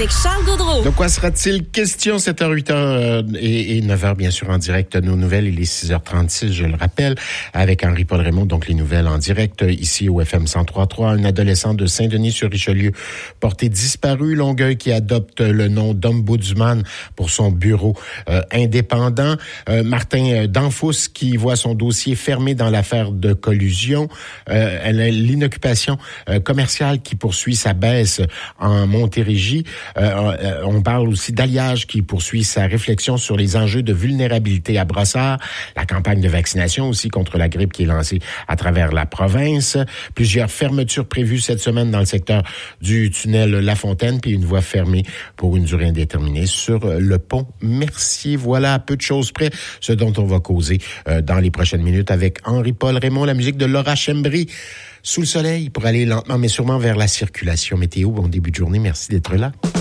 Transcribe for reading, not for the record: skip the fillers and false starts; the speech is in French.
avec Charles Gaudreau. De quoi sera-t-il question 7h, 8h et 9h, bien sûr, en direct. Nos nouvelles, il est 6h36, je le rappelle, avec Henri-Paul Raymond, donc les nouvelles en direct, ici au FM 103.3. Un adolescent de Saint-Denis-sur-Richelieu porté disparu. Longueuil qui adopte le nom d'Ombudsman pour son bureau indépendant. Martin Danfous qui voit son dossier fermé dans l'affaire de collusion. L'inoccupation commerciale qui poursuit sa baisse en Montérégie. On parle aussi d'Alliage qui poursuit sa réflexion sur les enjeux de vulnérabilité à Brossard. La campagne de vaccination aussi contre la grippe qui est lancée à travers la province. Plusieurs fermetures prévues cette semaine dans le secteur du tunnel La Fontaine, puis une voie fermée pour une durée indéterminée sur le pont Mercier. Voilà, à peu de choses près, ce dont on va causer dans les prochaines minutes avec Henri-Paul Raymond, la musique de Laura Chembry. Sous le soleil pour aller lentement mais sûrement vers la circulation météo. Bon début de journée, merci d'être là.